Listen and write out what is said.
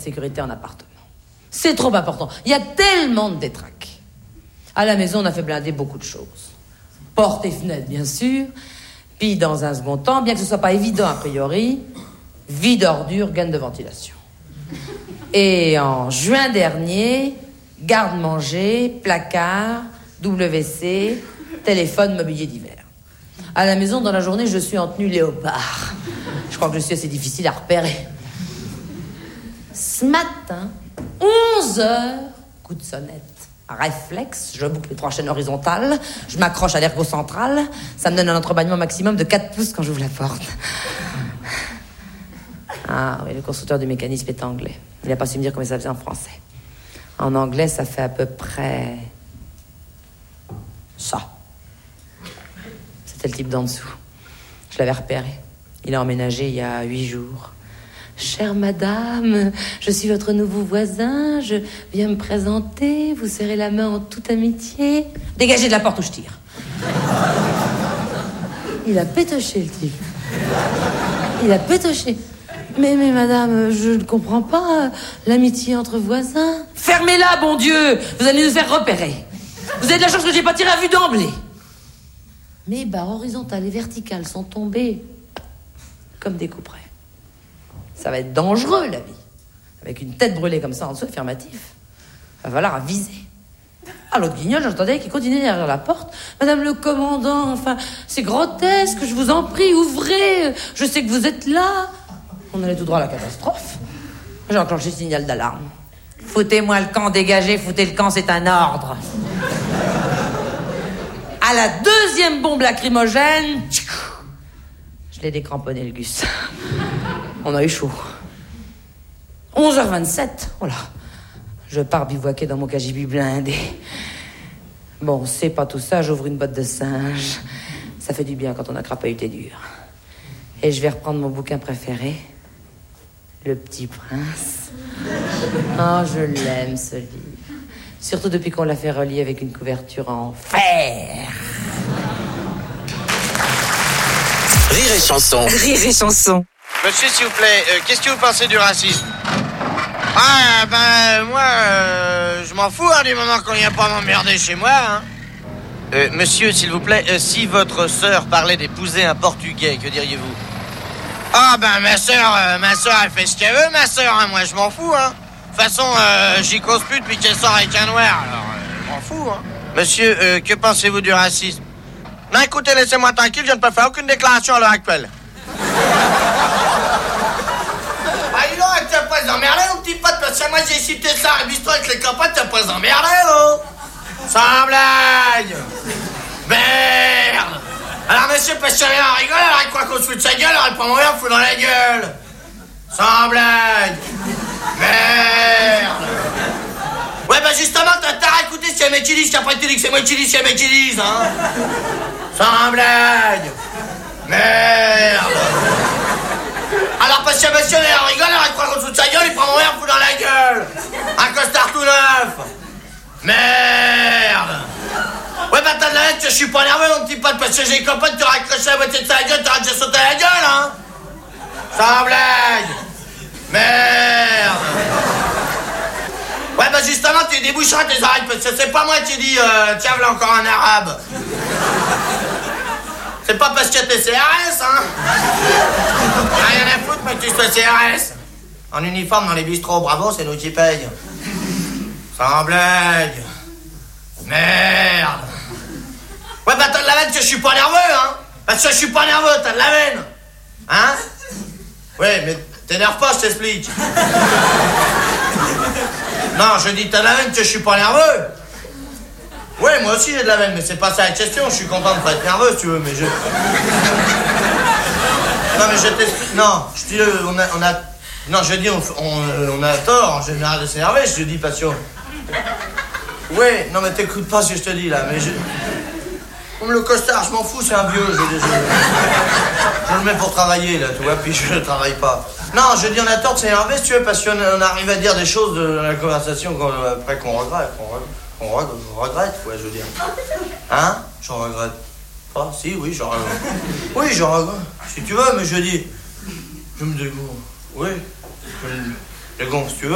sécurité en appartement. C'est trop important. Il y a tellement de détraques. À la maison, on a fait blinder beaucoup de choses. Portes et fenêtres, bien sûr. Puis, dans un second temps, bien que ce soit pas évident a priori, vide ordure, gaine de ventilation. Et en juin dernier, garde-manger, placard, WC, téléphone, mobilier d'hiver. À la maison, dans la journée, je suis en tenue léopard. Je crois que je suis assez difficile à repérer. Ce matin, 11h, coup de sonnette. Réflexe, je boucle les 3 chaînes horizontales, je m'accroche à l'ergot central, ça me donne un entrebâillement maximum de 4 pouces quand j'ouvre la porte. Ah oui, le constructeur du mécanisme est anglais. Il n'a pas su me dire comment ça faisait en français. En anglais, ça fait à peu près... ça. C'était le type d'en dessous. Je l'avais repéré. Il a emménagé il y a 8 jours. Chère madame, je suis votre nouveau voisin, je viens me présenter, vous serrez la main en toute amitié. Dégagez de la porte ou je tire. Il a pétoché le type. Il a pétoché. Mais madame, je ne comprends pas l'amitié entre voisins. Fermez-la, bon Dieu, vous allez nous faire repérer. Vous avez de la chance que j'ai pas tiré à vue d'emblée. Mes barres horizontales et verticales sont tombées comme des couperets. Ça va être dangereux, la vie. Avec une tête brûlée comme ça en dessous, affirmatif. Va falloir viser. Ah, l'autre guignol, j'entendais qu'il continuait derrière la porte. Madame le commandant, enfin, c'est grotesque, je vous en prie, ouvrez. Je sais que vous êtes là. On allait tout droit à la catastrophe. J'ai enclenché le signal d'alarme. Foutez-moi le camp, dégagez, foutez le camp, c'est un ordre. À la 2e bombe lacrymogène, je l'ai décramponné, le gus. On a eu chaud. 11h27, voilà. Je pars bivouaquer dans mon cagibi blindé. Bon, c'est pas tout ça, j'ouvre une botte de singe. Ça fait du bien quand on a crapahuté dur. Et je vais reprendre mon bouquin préféré, Le Petit Prince. Oh, je l'aime, ce livre. Surtout depuis qu'on l'a fait relier avec une couverture en fer. Rire et chanson. Rire et chanson. Monsieur, s'il vous plaît, qu'est-ce que vous pensez du racisme? Ah, ben, moi, je m'en fous, du moment qu'on n'y a pas m'emmerder chez moi, hein. Monsieur, s'il vous plaît, si votre sœur parlait d'épouser un Portugais, que diriez-vous? Ah, ben, ma sœur, elle fait ce qu'elle veut, ma sœur, hein, moi, je m'en fous, hein. De toute façon, j'y cause plus depuis qu'elle sort avec un noir, alors, je m'en fous, hein. Monsieur, que pensez-vous du racisme? Non, écoutez, laissez-moi tranquille, je ne peux faire aucune déclaration à l'heure actuelle. Ah, dis donc, t'as pas emmerdé, mon petit pote, parce que moi j'ai cité ça à bistrot avec les copains, t'as pas emmerdé, là. Sans blague. Merde. Alors, monsieur, parce que rien rigole, alors il croit qu'on se fout de sa gueule, alors il prend mon verre, fout dans la gueule. Sans blague. Merde. Ouais, bah justement, t'as à écouter ce qu'il y a mes qui disent, qu'après tu dis que c'est moi qui dis, ce qu'il y a mes qui disent, hein. Sans blague. Merde. Alors, parce que monsieur, il rigole, alors il croit qu'on se fout de sa gueule, il prend mon verre, fout dans la gueule. Un costard tout neuf. Merde. Ouais, bah t'as de la haine que je suis pas nerveux, mon petit pote, parce que j'ai une copain qui t'aurait accroché la moitié de sa gueule, t'aurais déjà sauté à la gueule, hein. Sans blague. Merde. Ouais, bah justement, tu déboucheras tes oreilles, parce que c'est pas moi qui dis, tiens, voilà encore un arabe. C'est pas parce que t'es CRS, hein. Rien à foutre, mais que tu sois CRS. En uniforme dans les bistrots, bravo, c'est nous qui payent. Sans blague. Merde. Ouais, bah t'as de la veine que je suis pas nerveux, hein. Parce que je suis pas nerveux, t'as de la veine. Hein. Ouais, mais t'énerve pas, je t'explique. Non, je dis t'as de la veine que je suis pas nerveux. Ouais, moi aussi j'ai de la veine, mais c'est pas ça la question. Je suis content de pas être nerveux, si tu veux, mais je... Non, mais je t'explique... Non, je dis, on a... Non, je dis, on a tort, en général, de s'énerver, je dis, parce que... Ouais, non, mais t'écoutes pas ce que je te dis, là, mais je... Comme le costard, je m'en fous, c'est un vieux, je le mets pour travailler, là, tu vois, puis je ne travaille pas. Non, je dis, on a tort de s'énerver, si tu veux, parce qu'on arrive à dire des choses de la conversation après qu'on regrette, on regrette, ouais, je veux dire. Hein? J'en regrette pas. Si, oui, j'en regrette. Oui, j'en regrette. Si tu veux, mais je dis... Je me dégonfle. Oui. Je me dégonfle, si tu veux.